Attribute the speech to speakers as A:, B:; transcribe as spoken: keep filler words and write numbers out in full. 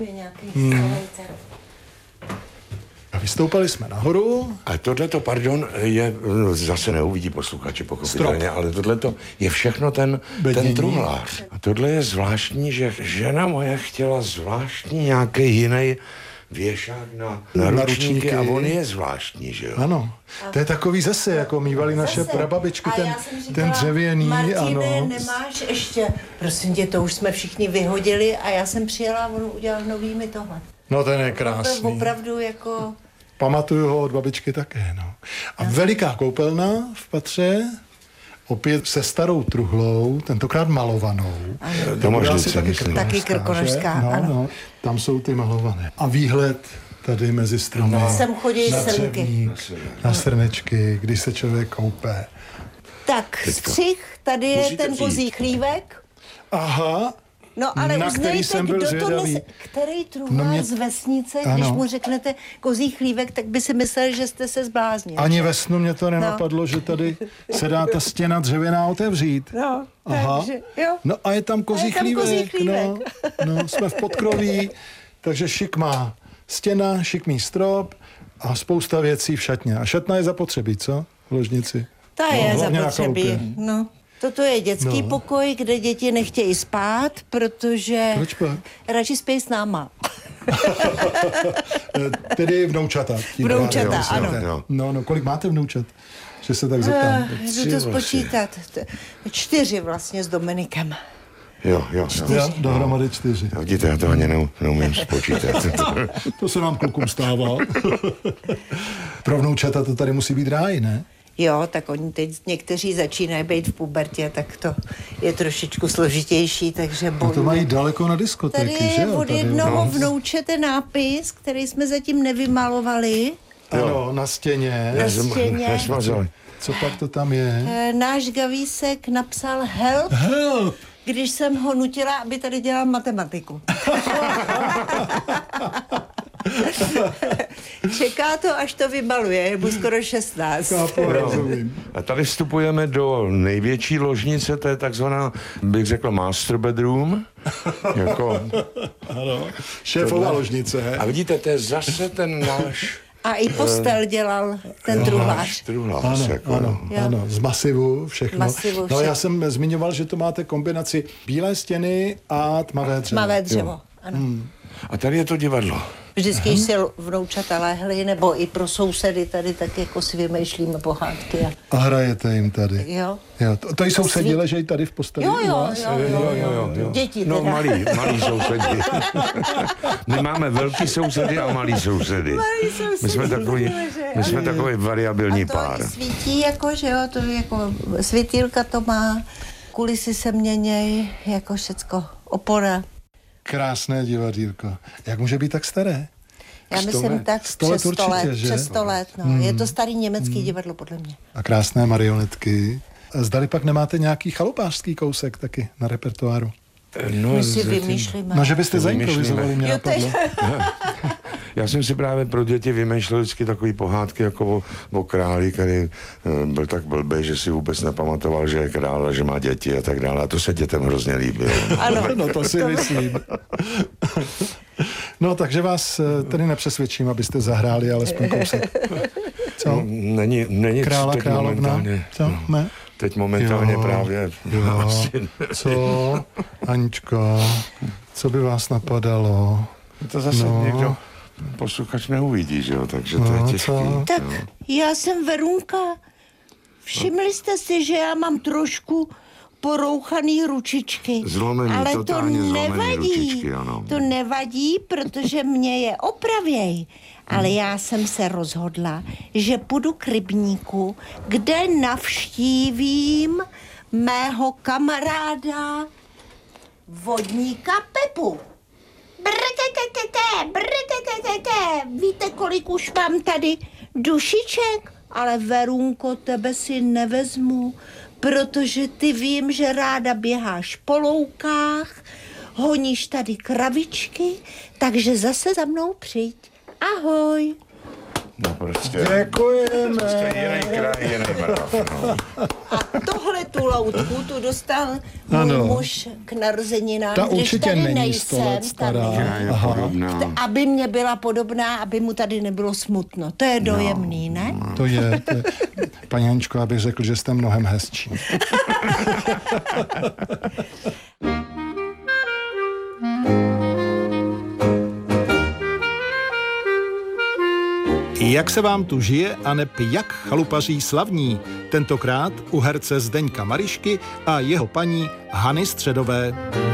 A: Je nějaký hmm.
B: A vystoupali jsme nahoru.
C: A tohleto, pardon, je, zase neuvidí posluchače pochopitelně, ale tohleto je všechno ten, ten truhlář. A tohle je zvláštní, že žena moje chtěla zvláštní nějaký jiný věšák na, na ručníky a on je zvláštní, že jo?
B: Ano, to je takový zase, jako mývali naše prababičky, ten, říkala, ten dřevěný,
A: Martine,
B: ano.
A: nemáš ještě, prosím tě, to už jsme všichni vyhodili a já jsem přijela a on udělal nový mi tohle.
B: No ten je krásný.
A: To je opravdu jako...
B: Pamatuju ho od babičky také, no. A veliká koupelna v patře, opět se starou truhlou, tentokrát malovanou.
C: To možná
B: asi taky,
A: taky krkonožská,
B: no,
A: ano.
B: No, tam jsou ty malované. A výhled tady mezi stromy.
A: No. Sem chodí
B: na
A: srnky.
B: Dřevník, na srnečky, když se člověk koupe.
A: Tak, střih, tady je
C: Musíte
A: ten
C: přijít.
A: kozí chlívek.
B: Aha.
A: No ale
B: na který jsem byl
A: kdo
B: zvědavý.
A: to nese, který truhlář
B: No mě...
A: z vesnice,
B: ano.
A: když mu řeknete kozí chlívek, tak by si myslel, že jste se zbláznil.
B: Ani ve snu mě to nenapadlo, no. že tady se dá ta stěna dřevěná otevřít.
A: No,
B: Aha.
A: takže, jo.
B: No a je tam kozí
A: je tam
B: chlívek.
A: kozí chlívek.
B: No, no, jsme v podkroví, takže šikmá stěna, šikmý strop a spousta věcí v šatně. A šatna je zapotřebí, co? V ložnici.
A: Ta
B: no,
A: je
B: hlavně
A: zapotřebí, no. Toto je dětský no. pokoj, kde děti nechtějí spát, protože
B: Proč pak?
A: radši spí s náma.
B: Tedy vnoučata.
A: Vnoučata, jo, ano.
B: Jo. No, no, kolik máte vnoučat? Že se tak zeptám.
A: Jdu to spočítat. Čtyři vlastně s Dominikem.
C: Jo, jo, jo.
B: Já, dohromady čtyři.
C: Jo, vidíte, já to ani ne, neumím spočítat.
B: To se nám klukům stává. Pro vnoučata to tady musí být ráj, ne?
A: Jo, tak oni teď někteří začínají být v pubertě, tak to je trošičku složitější, takže bojují.
B: No to mají daleko na diskotéky,
A: tady
B: že
A: je
B: jo?
A: od
B: Tady
A: jednoho
B: no.
A: vnoučete nápis, který jsme zatím nevymalovali.
B: Ano, na stěně.
A: Na stěně.
C: Nesmazali.
B: Co pak to tam je?
A: E, náš Gavísek napsal help,
B: Help!
A: když jsem ho nutila, aby tady dělal matematiku. Čeká to, až to vybaluje, je mu skoro šestnáct.
C: A tady vstupujeme do největší ložnice, to je takzvaná, bych řekl, master bedroom. Jako...
B: Ano, šéfová ložnice.
C: A vidíte, to je zase ten náš...
A: A i postel dělal ten truhlář.
C: Truhlář,
B: Ano,
C: jako,
B: ano, ano, z masivu všechno.
A: Masivu
B: no
A: všechno.
B: já jsem zmiňoval, že to máte kombinaci bílé stěny a tmavé dřevo.
A: Tmavé dřevo, ano.
B: Hmm.
C: A tady je to divadlo.
A: Vždycky, když si vnoučata lehly, nebo i pro sousedy tady tak jako si vymýšlíme pohádky. A,
B: a hrajete jim tady.
A: jo.
B: Jo, to, to jsou sousedi, ležejí tady v posteli
A: Jo,
B: u
A: jo,
B: vás?
A: jo, jo, jo, jo, jo. Děti teda.
C: No malí, malí sousedi. My máme velký sousedy a malí sousedy.
A: Malí sousedi.
C: My jsme takový, my jsme takový variabilní
A: a to
C: pár.
A: i svítí, jako, že jo, to jako světýlka to má, kulisy se měněj, jako všecko, opora.
B: Krásné divadýlko. Jak může být tak staré?
A: Já myslím
B: let.
A: tak
B: sto
A: přes
B: let
A: sto
B: určitě,
A: let,
B: že?
A: přes sto let, no. Hmm. Je to starý německý hmm. divadlo, podle mě.
B: A krásné marionetky. Zdali pak nemáte nějaký chalupářský kousek taky na repertoáru?
C: No,
A: My si vymýšlíme.
B: No, že byste zaimprovizovali, mě
A: Jo,
B: napadlo.
C: Já jsem si právě pro děti vymýšlel vždycky takový pohádky jako o, o králi, který byl tak blbý, že si vůbec nepamatoval, že je král a že má děti a tak dále. A to se dětem hrozně líbilo.
B: Ano, no to si myslím. No, takže vás tedy nepřesvědčím, abyste zahráli alespoň kousek. Co?
C: No, není, není
B: Krála,
C: teď
B: královna?
C: momentálně.
B: Co?
C: No,
B: Ne?
C: teď momentálně
B: jo,
C: právě.
B: Jo.
C: Asi
B: Co? Aničko, co by vás napadalo?
C: to zase
B: No.
C: někdo posluchač neuvidí, že jo, takže to
B: No,
C: je těžký.
B: co?
A: Tak
C: jo.
A: já jsem Verunka. Všimli jste si, že já mám trošku porouchaný ručičky.
C: Zlomený,
A: ale to
C: totálně zlomený
A: nevadí.
C: ručičky, ano.
A: To nevadí, protože mě je opravěj. Ale já jsem se rozhodla, že půjdu k rybníku, kde navštívím mého kamaráda vodníka Pepu. Brkekekeke, brkekekeke. Víte, kolik už mám tady dušiček? Ale Verunko, tebe si nevezmu, protože ty vím, že ráda běháš po loukách, honíš tady kravičky, takže zase za mnou přijď. Ahoj.
C: No prostě.
B: Děkujeme.
C: Prostě jiný kraj, jiný mrav, no.
A: A tohle tu loutku tu dostal můj
B: Ano.
A: muž k narozeninám,
B: Ta
A: když
B: určitě
A: tady
B: není sto let
A: nejsem,
B: stará.
A: tam není.
C: Je podobná.
A: Aby mě byla podobná, aby mu tady nebylo smutno. To je dojemný, ne?
B: To je, to je. Paní Haničko, já bych řekl, že jste mnohem hezčí.
D: Jak se vám tu žije, aneb jak chalupaří slavní? Tentokrát u herce Zdeňka Marišky a jeho paní Hany Středové.